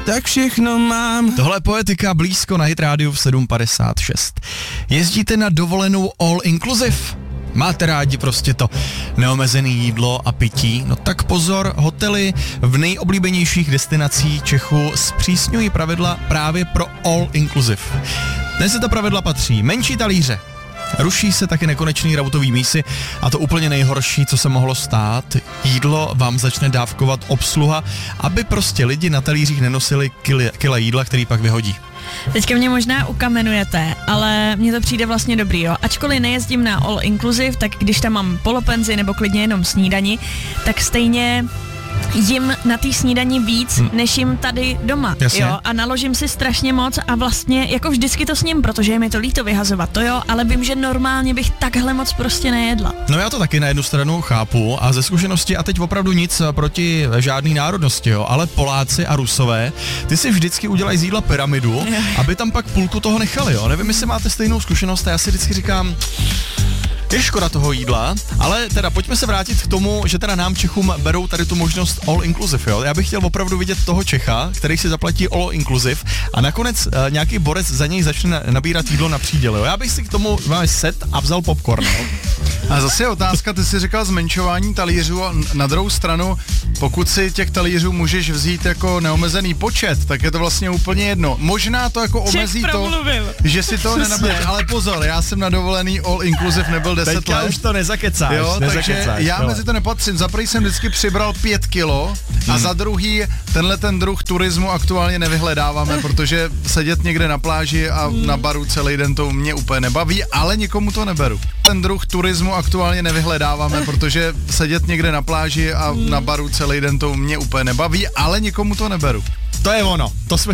tak všechno mám. Tohle je Poetika, blízko na Hit rádiu v 7.56. Jezdíte na dovolenou all inclusive? Máte rádi prostě to neomezené jídlo a pití? No tak pozor, hotely v nejoblíbenějších destinací Čechů zpřísňují pravidla právě pro all inclusive. Dnes ta pravidla patří menší talíře. Ruší se taky nekonečný rautový mísy a to úplně nejhorší, co se mohlo stát. Jídlo vám začne dávkovat obsluha, aby prostě lidi na talířích nenosili kila jídla, který pak vyhodí. Teďka mě možná ukamenujete, ale mně to přijde vlastně dobrý, jo. Ačkoliv nejezdím na all inclusive, tak když tam mám polopenzi nebo klidně jenom snídani, tak stejně jim na té snídani víc, než jim tady doma, jo, a naložím si strašně moc a vlastně jako vždycky to sním, protože je mi to líto vyhazovat, to jo, ale vím, že normálně bych takhle moc prostě nejedla. No já to taky na jednu stranu chápu a ze zkušenosti a teď opravdu nic proti žádný národnosti, jo, ale Poláci a Rusové, ty si vždycky udělají z jídla pyramidu, aby tam pak půlku toho nechali, jo, nevím, jestli máte stejnou zkušenost a já si vždycky říkám, je škoda toho jídla, ale teda pojďme se vrátit k tomu, že teda nám Čechům berou tady tu možnost all inclusive, jo. Já bych chtěl opravdu vidět toho Čecha, který si zaplatí all inclusive a nakonec nějaký borec za něj začne nabírat jídlo na příděl, jo. Já bych si k tomu set a vzal popcorn, jo. A zase je otázka, ty jsi říkal zmenšování talířů a na druhou stranu, pokud si těch talířů můžeš vzít jako neomezený počet, tak je to vlastně úplně jedno. Možná to jako omezí to, že si to nenabíješ, ale pozor, já jsem na dovolený all inclusive nebyl 10 Teďka let. už to nezakecáš. Jo, takže já mezi to nepatřím. Za prvý jsem vždycky přibral 5 kilo a za druhý tenhle ten druh turismu aktuálně nevyhledáváme, protože sedět někde na pláži a na baru celý den to mě úplně nebaví, ale nikomu to neberu. Ten druh turismu aktuálně nevyhledáváme, protože sedět někde na pláži a na baru celý den to mě úplně nebaví, ale nikomu to neberu. To je ono, to jsme